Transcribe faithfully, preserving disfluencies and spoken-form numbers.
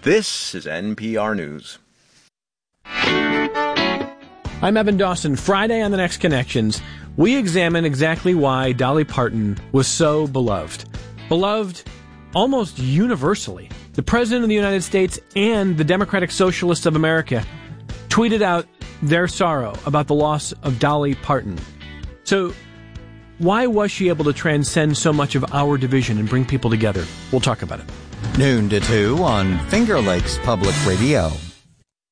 This is N P R News. I'm Evan Dawson. Friday on The Next Connections, we examine exactly why Dolly Parton was so beloved. Beloved almost universally. The President of the United States and the Democratic Socialists of America tweeted out their sorrow about the loss of Dolly Parton. So, why was she able to transcend so much of our division and bring people together? We'll talk about it. Noon to two on Finger Lakes Public Radio.